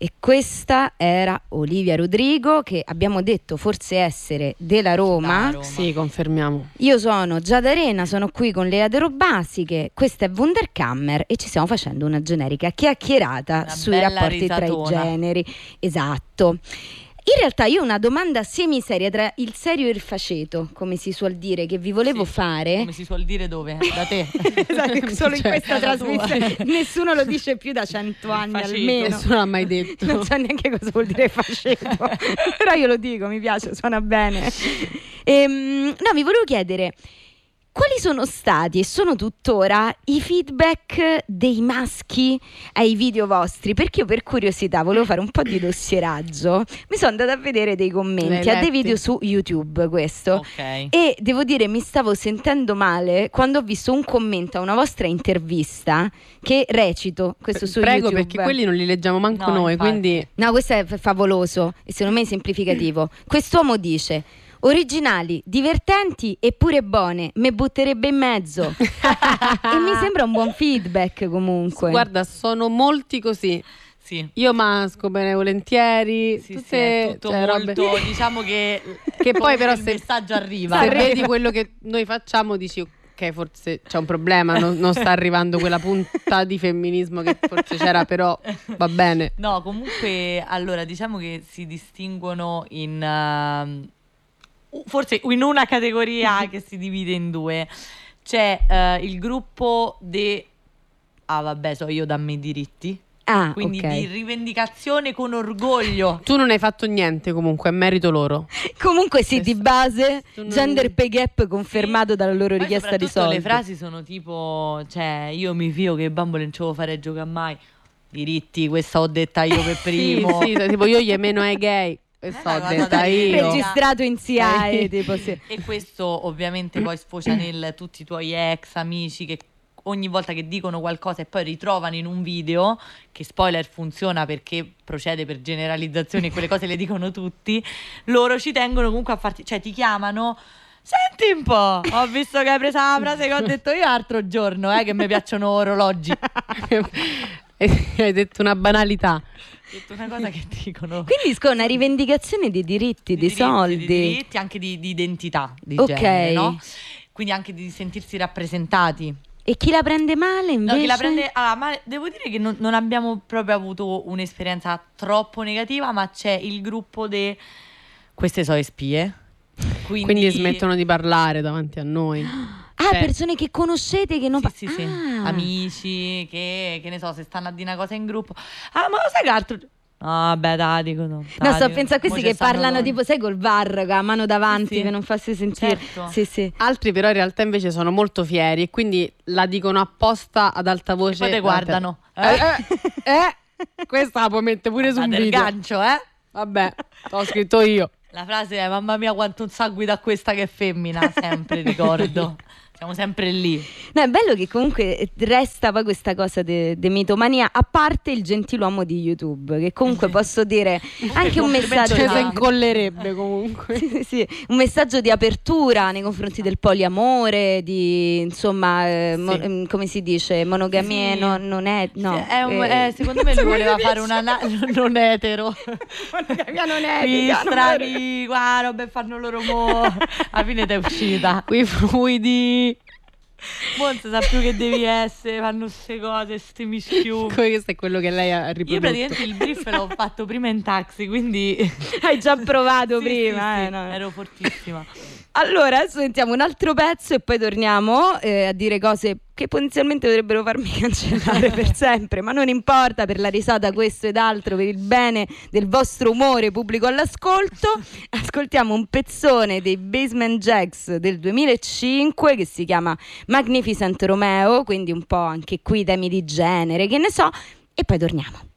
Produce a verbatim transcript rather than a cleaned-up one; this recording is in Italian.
E questa era Olivia Rodrigo, che abbiamo detto forse essere della Roma. Roma. Sì, confermiamo. Io sono Giada Arena, sono qui con le Eterobasiche, questa è Wunderkammer e ci stiamo facendo una generica chiacchierata Una sui bella rapporti tra i risatona. generi. Esatto. In realtà io ho una domanda semiseria tra il serio e il faceto, come si suol dire, che vi volevo Sì, fare. Come si suol dire dove? Da te. Esatto, solo in Cioè, questa casa tua. trasmissione nessuno lo dice più da cento anni Faceto. almeno. Nessuno l'ha mai detto. Non so neanche cosa vuol dire faceto. Però io lo dico, mi piace, suona bene. Ehm, no, vi volevo chiedere quali sono stati e sono tuttora i feedback dei maschi ai video vostri, perché io per curiosità volevo fare un po' di dossieraggio, mi sono andata a vedere dei commenti L'hai a dei letti? video su YouTube, questo. Ok. E devo dire, mi stavo sentendo male quando ho visto un commento a una vostra intervista che recito, questo su Prego, YouTube. perché quelli non li leggiamo manco No, noi, infatti. quindi No, questo è f- favoloso e secondo me è semplificativo. Quest'uomo dice: originali, divertenti eppure buone, me butterebbe in mezzo. E mi sembra un buon feedback comunque. guarda, sono molti così. Sì. Io masco bene volentieri, Sì, tutte sì, è tutto cioè, molto, robe- diciamo che, Che poi però il se- messaggio arriva. se vedi quello che noi facciamo dici ok, forse c'è un problema, non, non sta arrivando quella punta di femminismo che forse c'era, però va bene. No, comunque, allora, diciamo che si distinguono in ehm, forse in una categoria che si divide in due. C'è eh, il gruppo de ah vabbè, so io dammi i diritti. Ah, Quindi ok. di rivendicazione con orgoglio. Tu non hai fatto niente comunque, è merito loro. Comunque sì, di base Tu non- gender pay gap confermato dalla loro Poi richiesta di soprattutto soldi. le frasi sono tipo, cioè, io mi fio che i bambole non ce lo fare giocare mai. Diritti, questa ho detta io per primo. Sì, sì, tipo io gli meno ai gay. Questo Eh, ho guarda, detta dai, io. Registrato in C I A E, Sì. tipo sì. E questo ovviamente poi sfocia nel tutti i tuoi ex amici che ogni volta che dicono qualcosa e poi ritrovano in un video, che spoiler funziona perché procede per generalizzazioni e quelle cose le dicono tutti, loro ci tengono comunque a farti, cioè ti chiamano: senti un po', ho visto che hai preso la frase che ho detto io l'altro giorno, eh, che mi piacciono orologi. Ho Hai detto una banalità. detto una cosa che dicono. Quindi scusa, una rivendicazione di diritti, di, diritti, soldi. di diritti, anche di, di identità di Ok. genere, no? Quindi anche di sentirsi rappresentati. E chi la prende male invece? No, chi la prende, allora, ma devo dire che non, non abbiamo proprio avuto un'esperienza troppo negativa, ma c'è il gruppo de queste sono le spie. Quindi, Quindi smettono di parlare davanti a noi. Ah, Cioè- persone che conoscete che non Sì, pa- sì, sì. Ah. Amici che, che ne so, se stanno a dire una cosa in gruppo. Ah, ma lo sai che altro. Ah, vabbè, dai, dico no. No, sto a pensare a questi Mo che ci stanno parlano loro. tipo, sai, col V A R, con la mano davanti, Sì, sì. che non farsi sentire. Certo. Sì, sì. Altri però in realtà invece sono molto fieri e quindi la dicono apposta ad alta voce. Poi te guardano. Eh, eh, eh, questa la puoi mettere pure su un Del video. gancio, eh? Vabbè, l'ho scritto io. La frase è: mamma mia, quanto un sangue da questa che è femmina. Sempre ricordo. Siamo sempre lì. No, è bello che comunque resta poi questa cosa de, de mitomania, a parte il gentiluomo di YouTube, che comunque posso dire anche un messaggio, Cioè, Esatto. si incollerebbe comunque. sì, sì, sì, un messaggio di apertura nei confronti del poliamore, di insomma, eh, mo- Sì. ehm, come si dice, monogamie Sì. no- non è, no. Sì, è un- eh, eh, secondo me lui voleva fare una na- non etero. monogamia non è Gli etica, non strani, qua robe fanno loro mo. Alla fine t'è uscita. Quei fluidi. Mo non si sa più che devi essere, fanno queste cose, ste mischiumi. Questo è quello che lei ha Io riprodotto. praticamente il brief l'ho fatto prima in taxi, quindi Hai già provato Sì, prima, sì, eh, sì, no. ero fortissima. Allora, adesso sentiamo un altro pezzo e poi torniamo eh, a dire cose che potenzialmente potrebbero farmi cancellare per sempre, ma non importa, per la risata questo ed altro, per il bene del vostro umore pubblico all'ascolto. Ascoltiamo un pezzone dei Basement Jaxx del duemilacinque che si chiama Magnificent Romeo, quindi un po' anche qui temi di genere, che ne so, e poi torniamo.